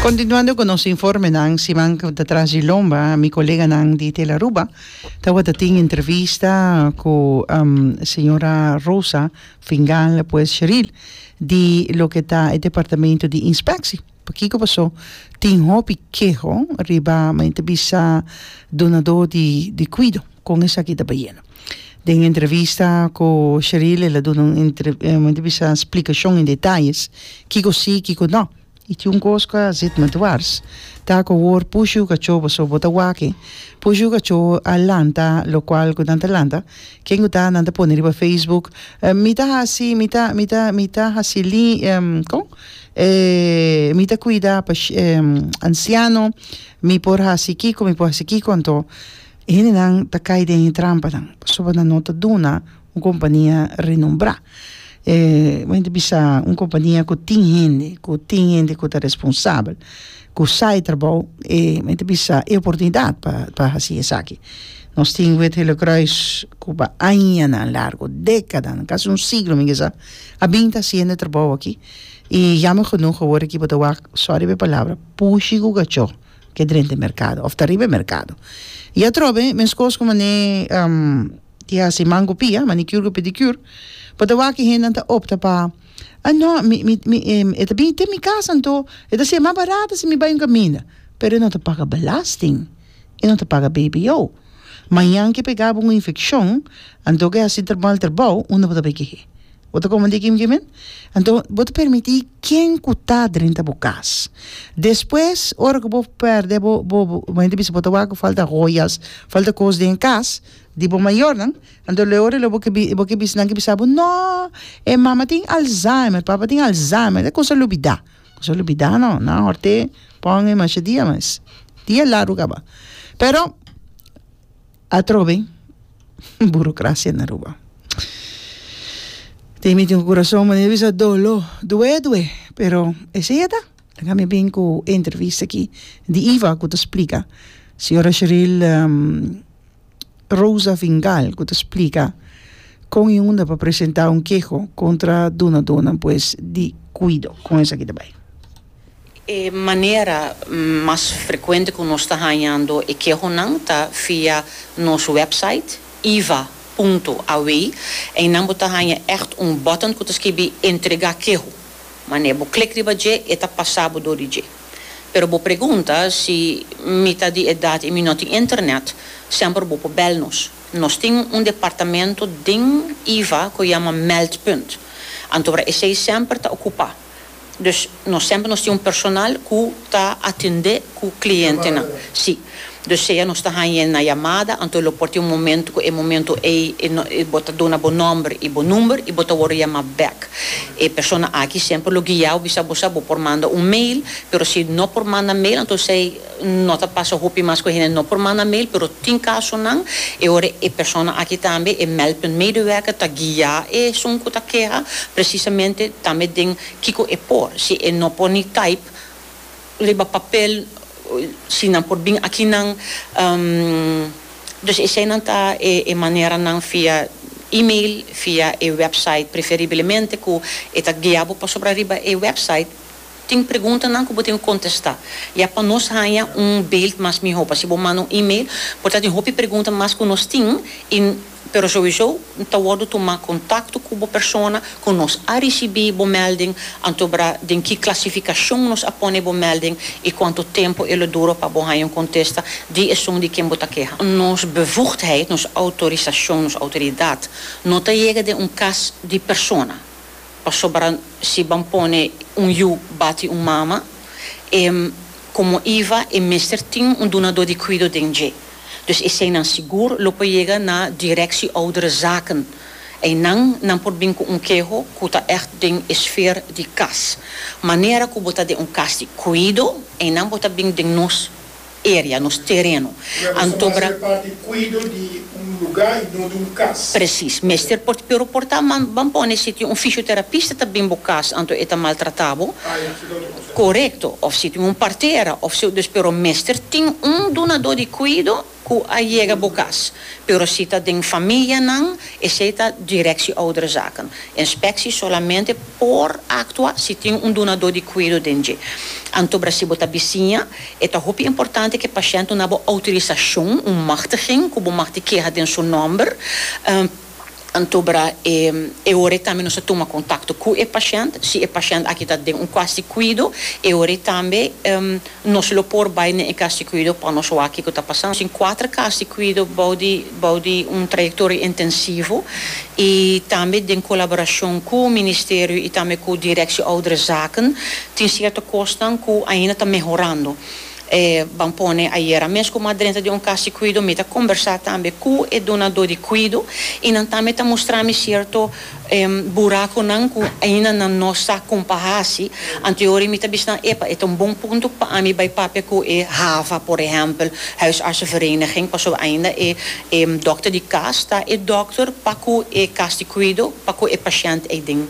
Continuando con nos informe nang si manca da Trasilomba, mi collega nang di Telaruba, tawa dating entrevista con signora Rosa Fingal pues Cheryl di lo che sta il Departamento di Inspectie. Perché passò tin hopi quejo riba ma intervista donador di Cuido con esa aqui da Bahia. In entrevista con Cheryl la dona un'intervista explicazione in detalhes, kiko sì, kiko no. E tinha coisa zit met wars. Tá com o puxo cachorro so botawaki. Puxo cachorro alanta, lo qual com tanta alanta. Quem está nanda pôr no Facebook, mita hasi li com mita cuida anciano, mi por hasi kiko anto. Ele não tá caindo em trampa não. Sob na nota duna, uma companhia renombrada. Muito bisa uma companhia que tem gente que é responsável, que sai trabalho e muito bisa é oportunidade para fazer isso aqui. Nós temos o Telecruis que há anos largo, décadas, quase siglo, a binta sendo trabalho aqui e já me genoeg geworden que botar sorry a palavra, puxi o gacho que é dentro do mercado, ou tarriba mercado. E a trobe, minhas coisas como né, tinha assim mango pia, manicure, pedicure. Pada waki henanta opta pa ano eta bem tem mi casa então eta se mais barata se me vai um caminho pero não te paga belasting e não te paga BBO manhã que pegava uma infecção então que assim trabalho uma bota pegue bota como de kim então bota permitir quem cutar dentro da casa depois hora que vou perder vou mas de bota waki falta roias falta coisas em casa Dibo maior, não? Então, leore lo porque bis nang bisabo, no, mama tem Alzheimer, papa tem Alzheimer, é coisa lubida, não, horte, põe mais dia, mas dia largo acaba. Pero, a trove, burocracia na rua. Tem um coração, mas ele bisa doe, pero, esse é tá? Lagame bem com entrevista aqui de Iva, que te explica, senhora Cheryl, Rosa Fingal, que te explica com uma para apresentar queijo contra dona pues de Cuido, com essa aqui também. A maneira mais frequente que nós estamos ganhando é queijo não está via nosso website iva.aw e não está ganhando echt botão que escreve entregar queijo. Mas você clica e está passado do dia. Pero bo pergunta se mita de idade e minuto internet, sempre bo bel nos. Nós temos departamento de IVA que chama Meldpunt. Então, esse sempre está ocupado. Dus nós temos personal que está atender o cliente. Sim. Dus se nós está ganhando na chamada, então ele pode momento que momento bota dona bom nome e bom número e bota o chamar back. E pessoa aqui sempre lo guiar, bisa por mandar mail, pero se não por mandar mail, então sei não tá passa hopi mais que não por mandar mail, pero tem caso não, e ora e pessoa aqui também e Meldpunt medewerker tá guiar e sunco tá queja, precisamente também tem kiko e por, se não por ni type, leva papel se não por bem aqui não dus esse não tá e maneira não via e-mail via e website preferivelmente que está guiado para sobre arriba e website tem pergunta não que eu tenho que contestar e para nós ganhar beeld mas me roupa se eu mando e-mail portanto tem roupa pergunta mas que nós tem pero sowieso tá word tomar contato com a pessoa que nós a receber a melding então para den que classificação nós apone a melding e quanto tempo ele dura para bom ganhar contesta die is de quem bota queja nos bevoegdheid nos autorisação nos autoridade não tá chega de caso de pessoa para sobre se bam pone you bate mama como Iva e Mr. Ting donador de cuido de Dus is zij dan seguro lopen je naar directie oudere zaken. En dan por bem com queijo, que tá echt ding sfeer de kas. Maneira que bota de kas de cuido, en dan bota bem de nos area, nos terreno. Antobra parte cuido de lugar e não de kas. Precies, meester pero porta man pone sitio fisioterapista também bocas, anto eta maltratado. Correcto, of sitio partera, of so dus pero meester tem donador de cuido ku a llega bokas. Pero cita den familia nan, e cita directie ouderzaken. Inspectie solamente por actua se tem donador de cuido dentro. Anto Brasil bota bicinha, é muito importante que o paciente tenha autorização, machtiging, que o machtigeer tem seu nome. Antobra ore também nós toma contato com o paciente, se o paciente aqui está dando caso de cuido, ore também nós lo por vai ne caso de cuido para nós aqui que está passando. Em 4 casos de cuido bode trajetória intensivo e também em colaboração com o Ministério e também com a Direção Ouderzaken, tem certa questão que ainda está melhorando. Bampone ayer mesmo como dentro de caso de cuido meta conversar também com o donador de cuido e não também tá mostrar-me certo buraco não que ainda não nossa comparação anterior meta bisna é bom ponto para mim vai papel com Hava por exemplo huisartsenvereniging pas ainda dokter de caso tá dokter para com caso de cuido para com paciente ding.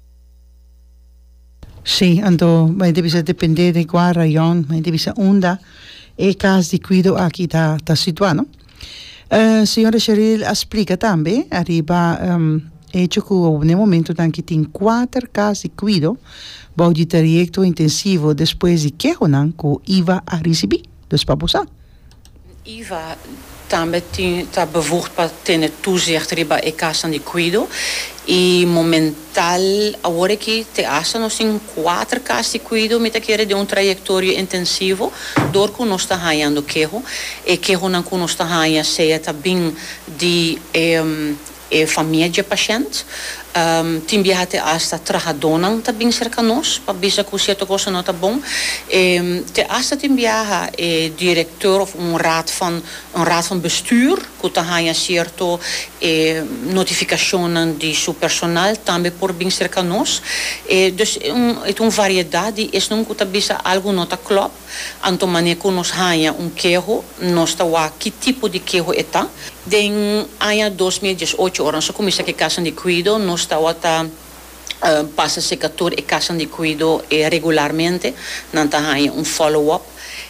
Sim, então vai depender de qual região, vai depender onde é caso de cuido aqui está situado. Senhora Cheryl explica também, arriba, hecho que no momento em que tem 4 casos de cuido, vai de trajecto intensivo depois de que não que IVA a receber dos papos. IVA também está bevoegd para ter toezicht riba e casa de cuido e momental agora que te asa nós tem 4 casos de cuido meta querer de trajetória intensivo dor que nós está ganhando quejo e quejo não que nós está ganhando seja também de família de paciente tem viajado hasta trabalhador também cerca nós para ver se certa coisa não está bom te hasta tem viaja diretor of raad van bestuur que está ganhando certo notificação de seu personal também por bem cerca nós dus é uma variedade é não que está vendo algo não está claro então maneira que nós ganhamos queijo nós está lá que tipo de queijo está em ano 2018 horas só começa que casa de cuido nós está passa secator e casa de cuido regularmente não está follow-up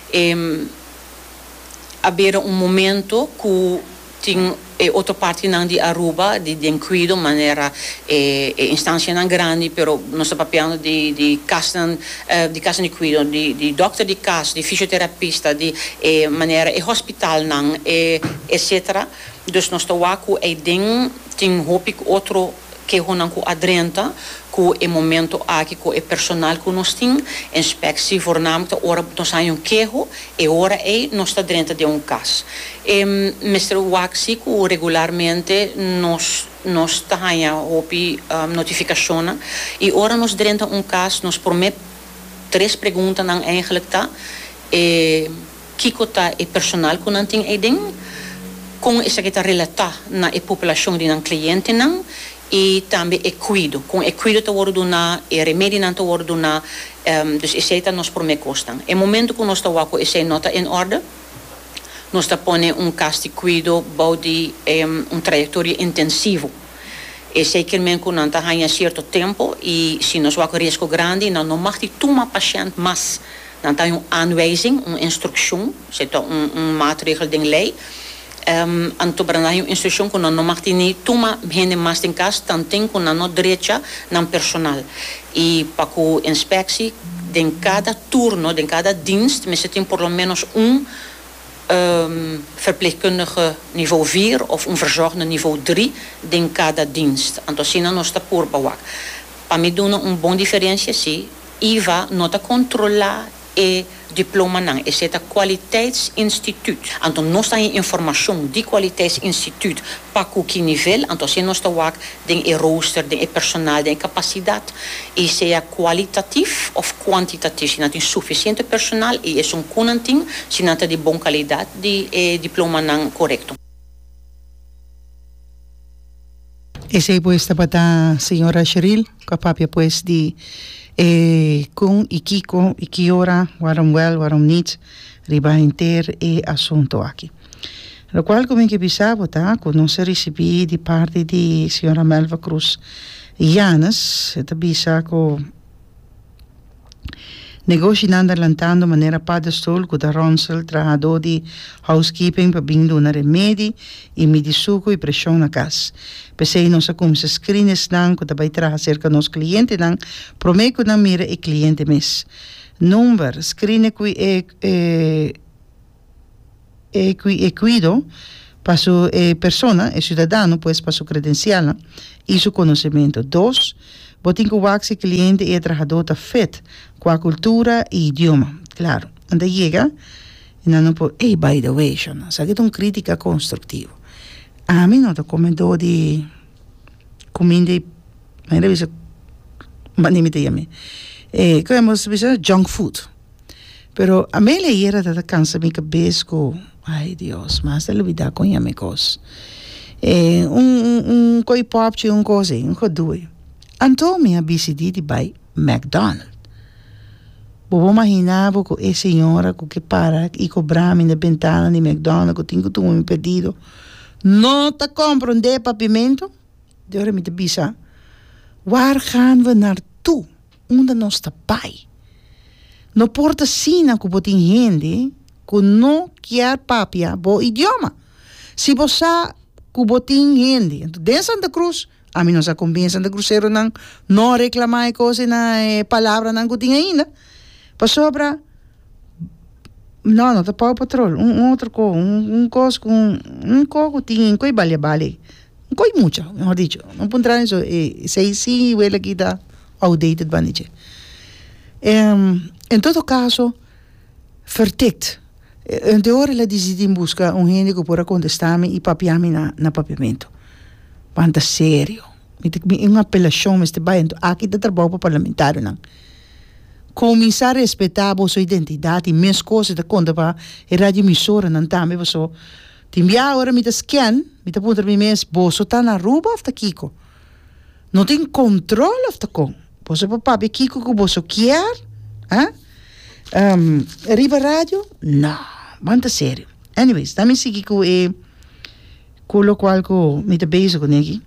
haver momento que tem outra parte não de Aruba de cuido maneira instância não grande pero nós estamos falando de casa de cuido de doctor de casa de fisioterapista de maneira hospital não etc. Dus nós estamos aqui tem hope outro que não com adrenta com o momento aqui com o personal que nós tem inspecção voornamelijk ora nós temos queijo e ora nós está dentro de caso Mr. Waxi que regularmente nós está hope notificação e ora nós dentro caso nós promet 3 perguntas não eigenlijk tá que tá o personal que não tem com isso que está relatado na população de um cliente não e também cuido com cuido te word na remédio não te word na dus isso está nós por me costam e momento que nós está wako isso nota em ordem nós está pone caso de cuido body trajetória intensivo e sei que mesmo não está ganhando certo tempo e se nós wako risco grande não mag die toma paciente mas não tem aanwijzing instrução se tá maatregel de lei anto brandai instrução que não mag nie toma gente mais em casa tanto com não direita não personal e para a inspecção de cada turno de cada dienst mas tem por lo menos verpleegkundige niveau 4 of verzorgende niveau 3 de cada dienst então assim não está por bawak para mim dona bom diferença se IVA não está controlar diploma não, é o kwaliteitsinstituut. Então nós temos informação de kwaliteitsinstituut para que nível, então se nós estamos tem rooster, tem personal, tem capacidade, e se é qualitativo ou quantitativo, se não tem suficiente personal e é kunanting, se não tem de boa qualidade de diploma não correto. Essa é pues para a senhora Cheryl, capaz pues de com e que hora, warum well, warum nicht, riba inter assunto aqui. Lo qual come que pensava, tá, que não se recebi de parte de senhora Melva Cruz Yanes, esta bisa que Negócio não adelantando de maneira padrão, com a ronsel, trabalhador de housekeeping para vindo um remédio e medir suco e pressão na casa. Pensei nós como se screens não, que também traz cerca dos clientes não, prometo não mira e cliente mes. Número, screen que cuido para sua persona, e cidadão, pues para sua credencial e seu conhecimento. 2, botin que o cliente e trabalhador está feito com a cultura e idioma. Claro, quando chega, não pode, hey, by the way, sabe que é uma crítica construtiva. A mim não está comendo de comida, mas não é manimite a mim. Comemos junk food. Pero a mim le era da cansa minha cabeça com, ai Deus, mas da lubida com a minha coisa. Coi pop, coisa, coisa. Então, minha visita by McDonald's. Vou imaginar que a senhora que para e cobrar na ventana de McDonald's, que tenho um pedido, não está comprando de papimento? De hora me te bisa, waar gaan we naartoe? Onde nós está pai? Não porta sina que botin gente que não quer papia bo idioma. Se você que botin gente, então de Santa Cruz, a mim não se convém Santa Cruzeiro não reclamar coisa na palavra não que tinha ainda. Para sobra, não está para o patrão, outro coisa, coisa com coisa que tinha, coisa bale. Coisa muito, melhor dicho. Não pode entrar nisso, sei se o ele aqui está outdated, bandiche. Em todo caso, vertikt. De hora ela decidi buscar gente que possa contestar-me e papiar-me na papiamento. Quanto sério. Uma apelação, mas aqui está trabalho parlamentar, não. Começar a respeitar a sua identidade e minhas coisas da conta para a radioemissora, não tá, mas você te enviar agora me scan, me tá ponto me mes, você tá na rua ou tá Kiko. Não tem controle ou tá com. Você papai Kiko que você quer, Riba rádio? Não, muito sério. Anyways, também segui com o qual que me tá bezig com aqui.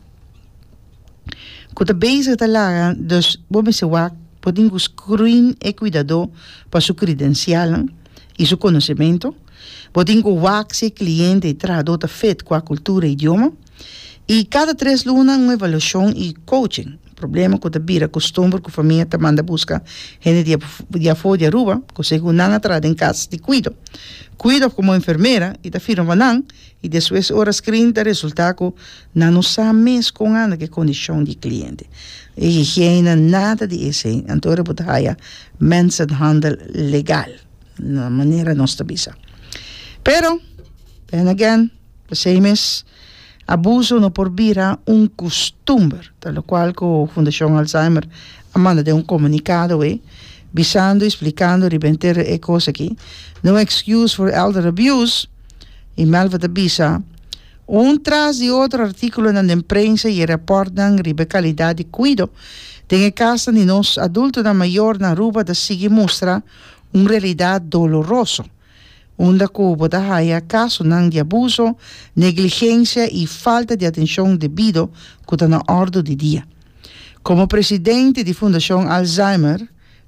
Que tá bezig tá lá, dus vou me sewa podem screen e cuidador para sua credencial e seu conhecimento. Podem o cliente e trabalhador está feito com a cultura e idioma. E cada 3 lunas uma avaliação e coaching. Problema que vira costume que a família te manda buscar gente de fora de Aruba, que segundo não atrás em casa de cuido. Cuido como enfermeira e te firma não e depois horas screen te resulta que não sabe mais com a condição de cliente. E higiene nada de isso. Então pode haver mensenhandel legal na maneira nossa bisa. Pero, then again, pasemos abuso no por vira costume, tal qual que a Fundação Alzheimer manda de comunicado, visando, explicando, repetir coisas aqui. No excuse for elder abuse, e malva da bisa, tras de outro artículo na imprensa e reportam a qualidade de cuido. Tem caso de nós adultos na maior na Aruba da sigue mostra uma realidade dolorosa. Onde cubo da haya caso de abuso, negligência e falta de atenção devido que está na ordem do dia. Como presidente da Fundação Alzheimer,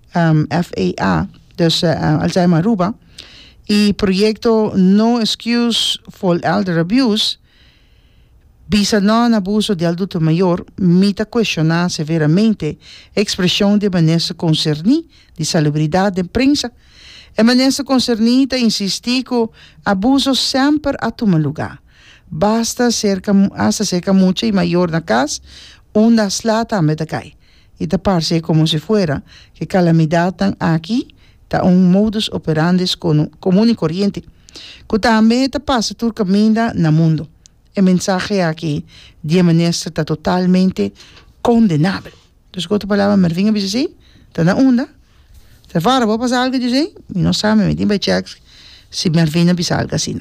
FAA, dus Alzheimer Aruba, e projeto No Excuse for Elder Abuse, visa não abuso de adulto maior, mita questionar severamente a expressão de Vanessa Concerni, de salubridade de imprensa. A Vanessa Concernita insistir que abuso sempre a tomar lugar. Basta cerca muito e maior na casa, onde a slata a metacai. E da parece como se fuera que calamidade tan aqui, tá modus operandi comum e corriente. Que também passa por caminho no mundo. O mensagem aqui de Vanessa está totalmente condenável. Dus outra palavra, Marvinha, você diz, está na onda. Se fora, vou passar algo dizer, não sabe, me tem que checar se Marvina bisa algo assim.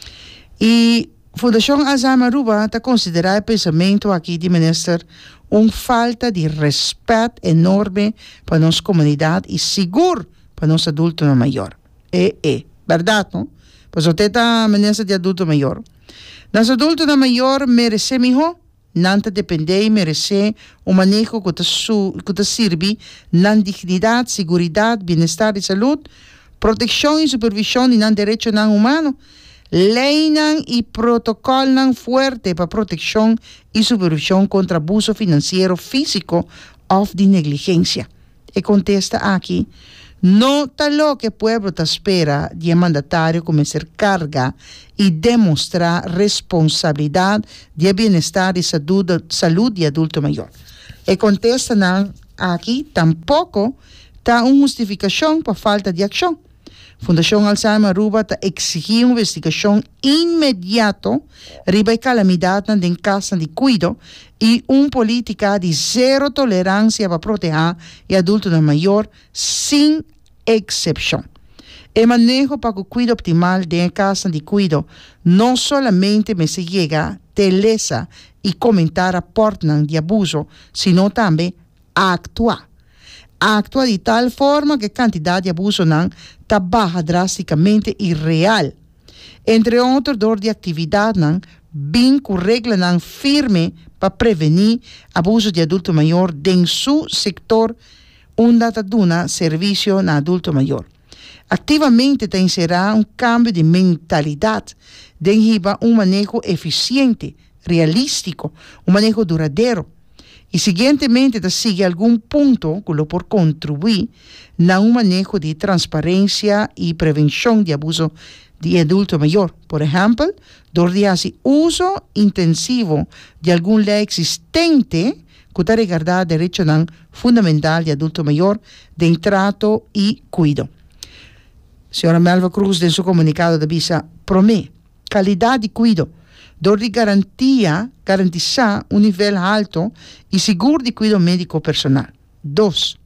E a Fundação Alzheimer Aruba está considerando o pensamento aqui de ministro uma falta de respeito enorme para a nossa comunidade e seguro para nosso adulto maior. Verdade, não? Pois você está ministro de adulto maior. Nosso adulto maior merece melhor, nanta depende merece o manejo que te sirve na dignidade, seguridade, bem-estar e saúde, proteção e supervisão e nan direito nan humano, lei nan e protocolo nan fuerte para proteção e supervisão contra abuso financeiro, físico ou de negligência. E contesta aqui, não está lo que o pueblo te espera de mandatário começar carga e demonstrar responsabilidade de bem-estar e saúde de adulto maior. E contesta aqui, tampouco está uma justificação para falta de ação. Fundação Alzheimer Aruba está exigindo investigação imediata riba a calamidade em casa de cuido e uma política de zero tolerância para proteger o adulto maior sem exceção. O manejo para o cuido optimal de casa de cuido não somente me se llega telesa e comentar aportes de abuso, sino também actuar. Actúa de tal forma que a quantidade de abuso não está baixa drasticamente e real. Entre outros, dor de atividade não bem com regra não firme para prevenir abuso de adulto maior em seu setor onde está dando serviço na adulto maior. Ativamente tem será um cambio de mentalidade, derriba um manejo eficiente, realístico, um manejo duradouro. E, seguintemente, sigue algum ponto que lo por contribuir na um manejo de transparência e prevenção de abuso de adulto maior. Por exemplo, dordiase uso intensivo de alguma lei existente que está regardado direito fundamental de adulto maior de trato e cuido. Senhora Melva Cruz, em seu comunicado, diz: promete qualidade de cuido, dor de garantizar um nível alto e seguro de cuidado médico personal. 2.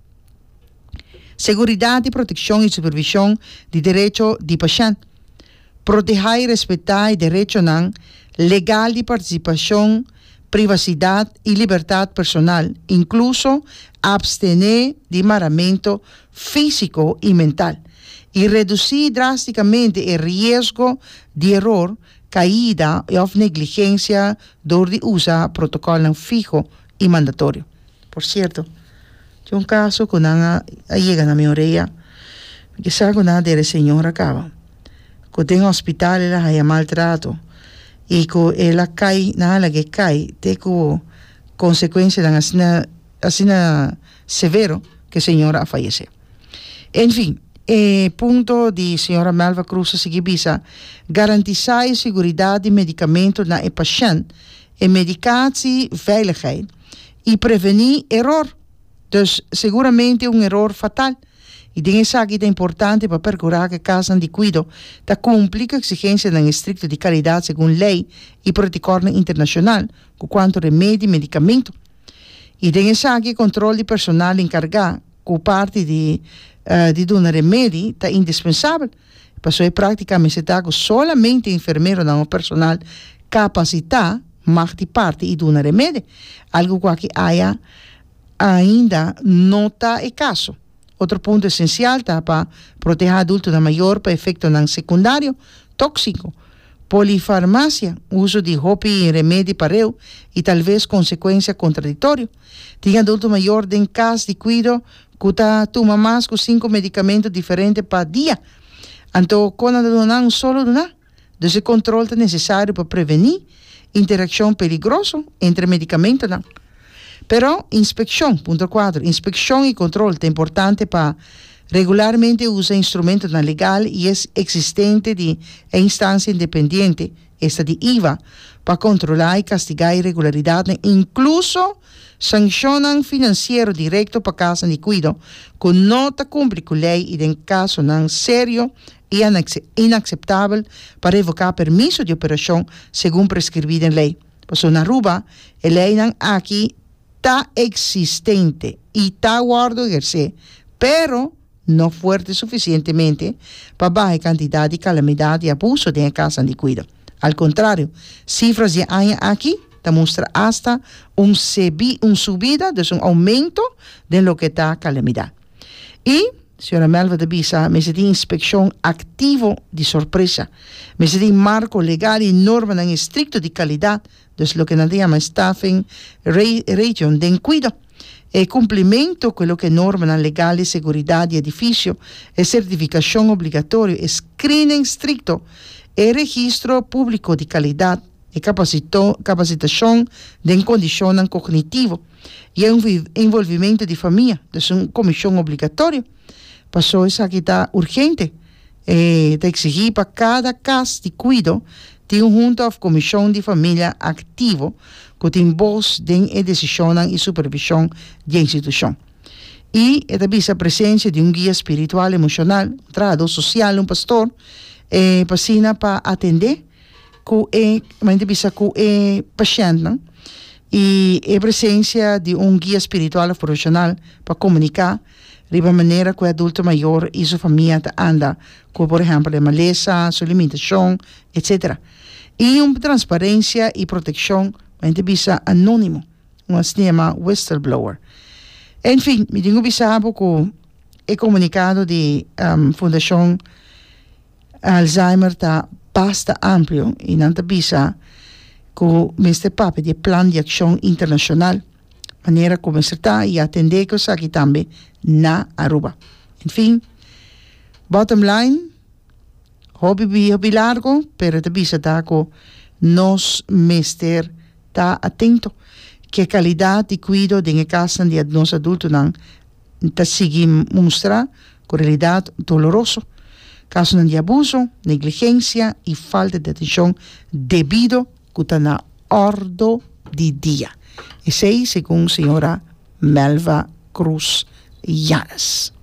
Seguridade, proteção e supervisão de direito de paciente. Proteger e respeitar o direito legal de participação, privacidade e liberdade personal, incluso abstener de maramento físico e mental, e reduzir drasticamente o risco de erro, caída ou negligência dor de usar protocolo fijo e mandatório. Por certo, tem um caso que chega na minha orelha, que sabe que a senhora acaba, que tem um hospital, ela há maltrato, e que ela cai, que cai, tem consequência assim severo que a senhora faleceu. Enfim, ponto de senhora Melva Cruz seguir visa garantizar a segurança de medicamentos na paciente, e medicatie veiligheid e prevenir erro. Dus seguramente um erro fatal. E isso aqui é importante para procurar que a casa de cuido da cumprir a exigência de estricto de qualidade segundo lei e protocolo internacional quanto remédio e medicamento. E isso aqui controle de personal encarregado com parte de dar remédio é indispensável. Passou a prática me se dá solamente enfermeiro não personal capacitado mas de parte e dar remédio. Algo que ainda não está em caso. Outro ponto essencial está para proteger adulto maior para efeito não secundário, tóxico, polifarmácia, uso de roupa e remédio pareu e talvez consequência contraditória. Tem adulto maior em casa de cuido que toma mais que 5 medicamentos diferentes para dia. Então, quando não solo donar, esse controle é necessário para prevenir interação perigosa entre medicamentos. Não. Pero inspecção, ponto 4, inspecção e controle é importante para regularmente usar instrumentos legal e existente de instância independente, esta de IVA, para controlar e castigar irregularidade, incluso sancionam financeiro direto para casa de cuido, que não cumpre com a lei e em caso não sério e inaceitável para revocar permisso de operação segundo prescrevido em lei. Passou na Aruba, a lei não aqui está existente e está guardo exercer, pero não forte suficientemente para baixa quantidade de calamidade e abuso de casa de cuido. Al contrário, cifras de ano aqui mostram hasta subida, um aumento de lo que está calamidade. E Señora Melva de Bisa, me se di inspección activo de sorpresa. Me se di marco legal y norma en estricto de calidad, dus lo que nos llama staffing region de cuido. E cumplimento quello che norma legale, seguridad de edificio, e certificación obligatorio, screening stricto, e registro público de calidad, e capacitación de condición cognitivo, e envolvimento de familia, dus una comisión obligatoria. Pasó esa que está urgente, de exigir para cada caso de cuido, de un junta of comisión de familia activo, que tem voz de decisión y supervisión de institución. Y también la presencia de un guía espiritual, emocional, un trabajador social, un pastor, para atender que paciente, ¿no? Y presencia de un guía espiritual o profesional para comunicar de manera que el adulto mayor y su familia anda con, por ejemplo, la maleza, su alimentación, etc. Y una transparencia y protección visa anónimo, un se llama whistleblower. En fin, me tengo visado que el comunicado de Fundación Alzheimer está bastante amplio y no visa que este papel de plan de acción internacional, manera como se está y atender que aquí también na Aruba. En fin, bottom line, hobby largo, pero te visa que nos mester está atento que calidad de cuidado de casa de los adultos está sigue mostrar con realidad doloroso, casos de abuso, negligencia y falta de atención debido que está na ordo de día. Ese según señora Melva Cruz Llanas.